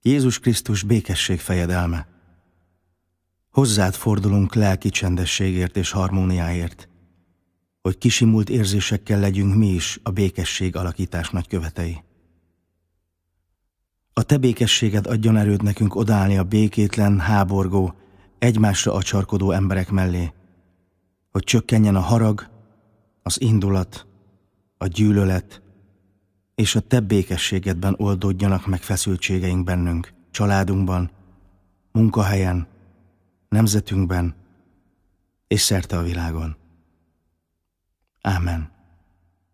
Jézus Krisztus békesség fejedelme. Hozzád fordulunk lelki csendességért és harmóniáért, hogy kisimult érzésekkel legyünk mi is a békesség alakítás nagykövetei. A te békességed adjon erőt nekünk odaállni a békétlen, háborgó, egymásra acsarkodó emberek mellé, hogy csökkenjen a harag, az indulat, a gyűlölet, és a te békességedben oldódjanak meg feszültségeink bennünk, családunkban, munkahelyen, nemzetünkben és szerte a világon. Ámen.